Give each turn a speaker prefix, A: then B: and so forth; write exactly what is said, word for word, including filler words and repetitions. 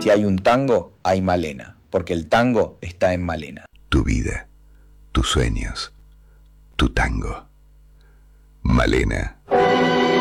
A: Si hay un tango, hay Malena, porque el tango está en Malena.
B: Tu vida, tus sueños, tu tango. Malena.